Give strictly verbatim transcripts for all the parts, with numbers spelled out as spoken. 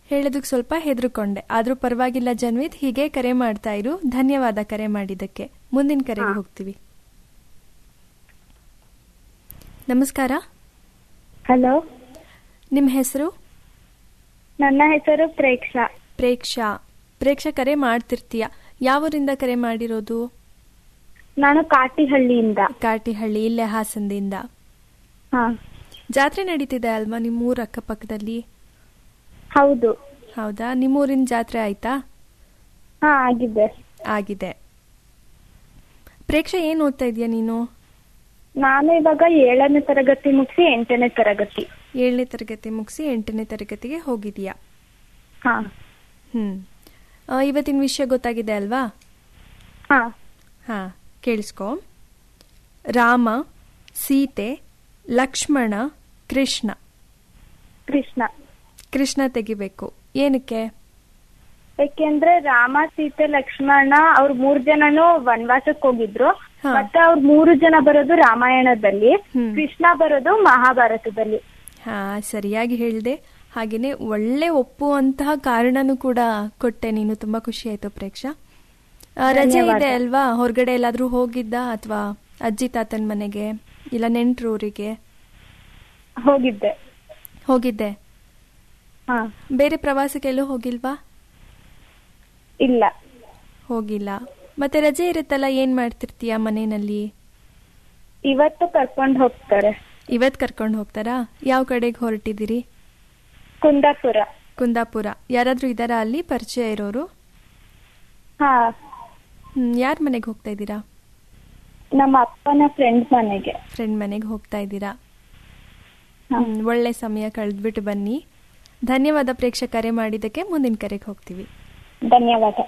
ಹೇಳೋದಕ್ಕೆ ಸ್ವಲ್ಪ ಹೆದರ್ಕೊಂಡೆ, ಆದ್ರೂ ಪರವಾಗಿಲ್ಲ ಜನ್ವಿತ್, ಹೀಗೆ ಕರೆ ಮಾಡ್ತಾ ಇರು. ಧನ್ಯವಾದ ಕರೆ ಮಾಡಿದ್ದಕ್ಕೆ. ಮುಂದಿನ ಕರೆಗೆ ಹೋಗ್ತೀವಿ. ನಮಸ್ಕಾರ. ಹಲೋ, ನಿಮ್ಮ ಹೆಸರು? ನನ್ನ ಹೆಸರು ಪ್ರೇಕ್ಷಾ. ಪ್ರೇಕ್ಷಾ ಪ್ರೇಕ್ಷಾ ಕರೆ ಮಾಡ್ತಿರ್ತೀಯ. ಯಾವೂರಿಂದ ಕರೆ ಮಾಡಿರೋದು? ನಾನು ಕಾಟಿಹಳ್ಳಿಯಿಂದ. ಕಾಟಿಹಳ್ಳಿ, ಇಲ್ಲೇ ಹಾಸನದಿಂದ. ಹಾ. ಜಾತ್ರೆ ನಡೀತಿದೆ ಅಲ್ವಾ ನಿಮ್ಮೂರ ಅಕ್ಕಪಕ್ಕದಲ್ಲಿ? ಹೌದು. ಹೌದಾ? ನಿಮ್ಮೂರಿನ ಜಾತ್ರೆ ಆಯ್ತಾ? ಹಾ, ಆಗಿದೆ. ಆಗಿದೆ. ಪ್ರೇಕ್ಷಾ, ಏನ್ ಓದ್ತಾ ಇದೀಯ ನೀನು? ನಾನು ಇವಾಗ ಏಳನೇ ತರಗತಿ ಮುಗಿಸಿ ಎಂಟನೇ ತರಗತಿ. ಏಳನೇ ತರಗತಿ ಮುಗಿಸಿ ಎಂಟನೇ ತರಗತಿಗೆ ಹೋಗಿದೀಯಾ? ಹಾ. ಹ್ಮ್ ಇವತ್ತಿನ ವಿಷಯ ಗೊತ್ತಾಗಿದೆ ಅಲ್ವಾ? ಹಾ. ಹಾ, ಕೇಳಿಸ್ಕೊ. ರಾಮ, ಸೀತೆ, ಲಕ್ಷ್ಮಣ, ಕೃಷ್ಣ. ಕೃಷ್ಣ. ಕೃಷ್ಣ ತೆಗಿಬೇಕು. ಏನಕ್ಕೆ? ಯಾಕೆಂದ್ರೆ ರಾಮ, ಸೀತೆ, ಲಕ್ಷ್ಮಣ ಅವ್ರ ಮೂರ್ ಜನನು ವನವಾಸಕ್ಕೆ ಹೋಗಿದ್ರು. ಮತ್ತೆ ಅವ್ರ ಮೂರು ಜನ ಬರೋದು ರಾಮಾಯಣದಲ್ಲಿ, ಕೃಷ್ಣ ಬರೋದು ಮಹಾಭಾರತದಲ್ಲಿ. ಹಾ, ಸರಿಯಾಗಿ ಹೇಳಿದೆ. ಹಾಗೇನೆ ಒಳ್ಳೆ ಒಪ್ಪುವಂತಹ ಕಾರಣನೂ ಕೂಡ ಕೊಟ್ಟೆ ನೀನು. ತುಂಬಾ ಖುಷಿ ಆಯ್ತು ಪ್ರೇಕ್ಷಾ. ರಜೆ ಇದೆ ಅಲ್ವಾ? ಹೊರಗಡೆ ಎಲ್ಲಾದ್ರೂ ಹೋಗಿದ್ದ ಅಥವಾ ಅಜ್ಜಿ ತಾತನ ಮನೆಗೆ ಇಲ್ಲ ನೆಂಟ್ರೂರಿಗೆ? ಹೋಗಿದ್ದೆ. ಹೋಗಿದ್ದೆ. ಬೇರೆ ಪ್ರವಾಸಕ್ಕೆಲ್ಲೂ ಹೋಗಿಲ್ವಾ? ಇಲ್ಲ, ಹೋಗಿಲ್ಲ. ಮತ್ತೆ ರಜೆ ಇರುತ್ತಲ್ಲ, ಏನ್ ಮಾಡ್ತಿರ್ತೀಯ ಮನೆಯಲ್ಲಿ? ಇವತ್ತು ಕರ್ಕೊಂಡು ಹೋಗ್ತಾರೆ. ಇವತ್ ಕರ್ಕೊಂಡು ಹೋಗ್ತಾರಾ? ಯಾವ ಕಡೆಗೆ ಹೊರಟಿದ್ದೀರಿ? ಕುಂದಾಪುರ. ಕುಂದಾಪುರ. ಯಾರಾದ್ರೂ ಇದಾರಾ ಅಲ್ಲಿ ಪರಿಚಯ ಇರೋರು? ಹಾ. ಹ್ಮ್ ಯಾರ ಮನೆಗೆ ಹೋಗ್ತಾ ಇದ್ದೀರಾ? ನಮ್ಮ ಅಪ್ಪನ ಫ್ರೆಂಡ್ ಮನೆಗೆ. ಫ್ರೆಂಡ್ ಮನೆಗೆ ಹೋಗ್ತಾ ಇದ್ದೀರಾ? ಹ್ಮ್ ಒಳ್ಳೆ ಸಮಯ ಕಳೆದ್ಬಿಟ್ಟು ಬನ್ನಿ. ಧನ್ಯವಾದ ಪ್ರೇಕ್ಷಾ, ಕರೆ ಮಾಡಿದ್ದಕ್ಕೆ. ಮುಂದಿನ ಕರೆಗೆ ಹೋಗ್ತೀವಿ. ಧನ್ಯವಾದ.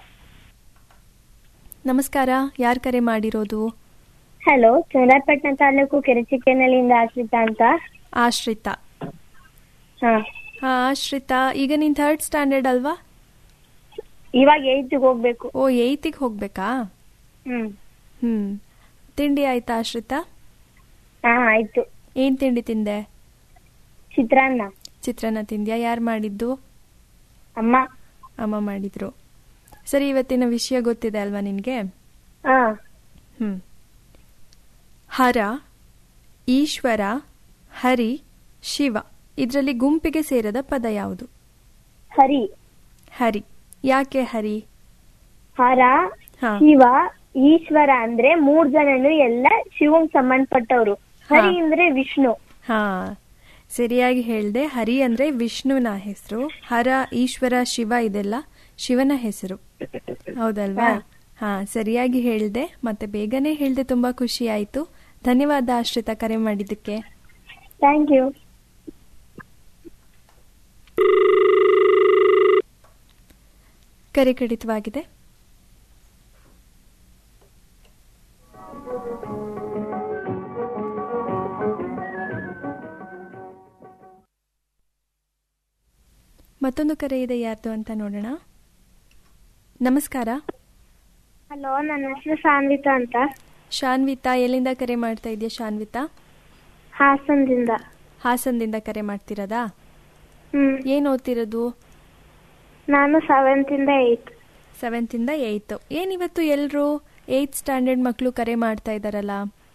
ನಮಸ್ಕಾರ. ಯಾರು ಕರೆ ಮಾಡಿರೋದು? ಹಲೋ, ಚನ್ನರಾಯಪಟ್ಟಣ ತಾಲೂಕು ಕೆರೆಚಿಕ್ಕನಹಳ್ಳಿಯಿಂದ ಆಶ್ರಿತಾ ಅಂತ. ಆಶ್ರಿತಾ. ಹಾ. ಹಾ ಆಶ್ರಿತಾ, ಈಗ ನೀನ್ ಥರ್ಡ್ ಸ್ಟ್ಯಾಂಡರ್ಡ್ ಅಲ್ವಾ? ಇವಾಗ ಏಯ್ತಿಗೆ ಹೋಗ್ಬೇಕು. ಓ, ಏಯ್ತಿಗೆ ಹೋಗ್ಬೇಕಾ? ಹ್ಮ್ ಹ್ಮ್ ತಿಂಡಿ ಆಯ್ತಾ ಆಶ್ರಿತಾ? ಹಾ, ಆಯ್ತು. ಏನ್ ತಿಂಡಿ ತಿಂದೆ? ಚಿತ್ರಾನ್ನ. ಚಿತ್ರಾನ್ನ ತಿಂದ್ಯಾ? ಯಾರು ಮಾಡಿದ್ದು? ಅಮ್ಮ. ಅಮ್ಮ ಮಾಡಿದ್ರು. ಸರಿ, ಇವತ್ತಿನ ವಿಷಯ ಗೊತ್ತಿದೆ ಅಲ್ವಾ ನಿನ್ಗೆ? ಹ್ಮ್ ಹರ, ಈಶ್ವರ, ಹರಿ, ಶಿವ, ಇದರಲ್ಲಿ ಗುಂಪಿಗೆ ಸೇರದ ಪದ ಯಾವುದು? ಹರಿ. ಹರಿ. ಯಾಕೆ ಹರಿ? ಹರ, ಶಿವ, ಈಶ್ವರ ಅಂದ್ರೆ ಮೂರ್ ಜನನು ಎಲ್ಲ ಶಿವಂಗ್ ಸಂಬಂಧಪಟ್ಟವ್ರು. ಹರಿ ಅಂದ್ರೆ ವಿಷ್ಣು. ಹಾ, ಸರಿಯಾಗಿ ಹೇಳ್ದೆ. ಹರಿ ಅಂದ್ರೆ ವಿಷ್ಣುವಿನ ಹೆಸರು. ಹರ, ಈಶ್ವರ, ಶಿವ ಇದೆಲ್ಲ ಶಿವನ ಹೆಸರು. ಹೌದಲ್ವಾ? ಹಾ, ಸರಿಯಾಗಿ ಹೇಳ್ದೆ. ಮತ್ತೆ ಬೇಗನೆ ಹೇಳ್ದೆ. ತುಂಬಾ ಖುಷಿ ಆಯ್ತು. ಧನ್ಯವಾದ ಆಶ್ರಿತಾ, ಕರೆ ಮಾಡಿದ್ದಕ್ಕೆ. Thank you. ಕರೆ ಕಡಿತವಾಗಿದೆ. ಮತ್ತೊಂದು ಕರೆ ಇದೆ, ಯಾರ್ದು ಅಂತ ನೋಡೋಣ. ನಮಸ್ಕಾರ. ಹಲೋ, ನನ್ನ ಹೆಸರು ಶಾನ್ವಿತಾ ಅಂತ. ಶಾನ್ವಿತಾ, ಎಲ್ಲಿಂದ ಕರೆ ಮಾಡ್ತಾ ಇದೆಯಾ ಶಾನ್ವಿತಾ? ಹಾಸನದಿಂದ. ಹಾಸನದಿಂದ ಕರೆ ಮಾಡ್ತಿರೋದಾ? ಹ್ಮ್. ಏನ್ ಓದ್ತಿರೋದು? ನಾನು ಸೆವೆಂತ್ ಇಂದ ಏಯ್ತ್. ಸೆವೆಂತ್ ಇಂದ ಏಯ್ತ್. ಏನ್ ಇವತ್ತು ಎಲ್ರು ಏಯ್ತ್ ಸ್ಟ್ಯಾಂಡರ್ಡ್ ಮಕ್ಕಳು ಕರೆ ಮಾಡ್ತಾ ಇದಾರಲ್ಲ?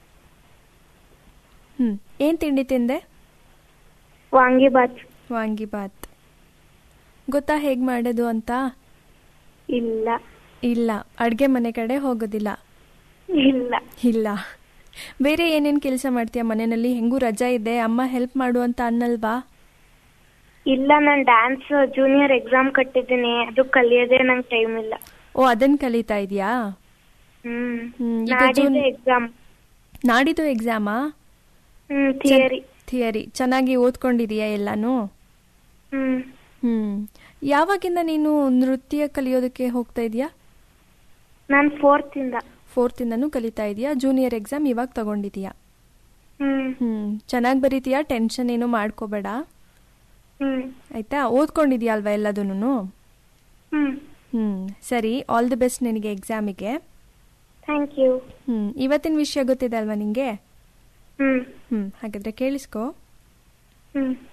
ಹ್ಮ್ ಏನ್ ತಿಂಡಿ ತಿಂದೆ? ವಾಂಗಿಬಾತ್. ವಾಂಗಿಬಾತ್. ಗೊತ್ತಾ ಹೇಗ್ ಮಾಡೋದು ಅಂತ? ಇಲ್ಲ. ಇಲ್ಲ, ಅಡ್ಗೆ ಮನೆ ಕಡೆ ಹೋಗೋದಿಲ್ಲ? ಇಲ್ಲ. ಇಲ್ಲ. ಬೇರೆ ಏನೇನ್ ಕೆಲಸ ಮಾಡ್ತೀಯ ಮನೆಯಲ್ಲಿ? ಹೆಂಗೂ ರಜಾ ಇದೆ, ಅಮ್ಮ ಹೆಲ್ಪ್ ಮಾಡು ಅಂತ ಅನ್ನಲ್ವಾ? ಇಲ್ಲ, ನಾನು ಡ್ಯಾನ್ಸ್ ಜೂನಿಯರ್ ಎಕ್ಸಾಮ್ ಕಟ್ಟಿದ್ದೀನಿ, ಅದು ಕಲಿಯೋದೇ ನಂಗೆ ಟೈಮ್ ಇಲ್ಲ. ಓ, ಅದನ್ನ ಕಲಿತಾ ಇದೀಯಾ? ಹ್ಮ್. ನಾಡಿದ್ದು ಎಕ್ಸಾಮ್. ನಾಡಿದ್ದು ಎಕ್ಸಾಮಾ? ಹ್ಮ್, ಥಿಯರಿ. ಥಿಯರಿ. ಚೆನ್ನಾಗಿ ಓದ್ಕೊಂಡಿದೀಯಾ ಎಲ್ಲಾನು? ಹ್ಮ್. ಹ್ಮ್ ಯಾವಾಗಿಂದ ನೀನು ನೃತ್ಯ ಕಲಿಯೋದಕ್ಕೆ ಹೋಗ್ತಾ ಇದೀಯಾ? ನಾನು ಫೋರ್ತ್ ಇಂದ. ಫೋರ್ತ್ ಇಂದನೂ ಕಲಿತಾ ಇದೀಯಾ? ಜೂನಿಯರ್ ಎಕ್ಸಾಮ್ ಇವಾಗ ತಗೊಂಡಿದೀಯಾ? ಹ್ಮ್. ಹ್ಮ್ ಚೆನ್ನಾಗಿ ಬರೀತೀಯಾ? ಟೆನ್ಷನ್ ಏನು ಮಾಡ್ಕೋಬೇಡ ಹ್ಮ್. ಆಯ್ತಾ? ಓದ್ಕೊಂಡಿದ್ಯಾ ಅಲ್ವಾ ಎಲ್ಲದೂನು? ಹ್ಮ್. ಹ್ಮ್ ಸರಿ, ಆಲ್ ದಿ ಬೆಸ್ಟ್ ನಿನಗೆ ಎಕ್ಸಾಮಿಗೆ. Thank you. ಹ್ಮ್ ಇವತ್ತಿನ ವಿಷಯ ಗೊತ್ತಿದೆ ಅಲ್ವಾ ನಿಂಗೆ? ಹ್ಮ್. ಹ್ಮ್ ಹಾಗಾದ್ರೆ ಕೇಳಿಸ್ಕೊ. ಹ್ಮ್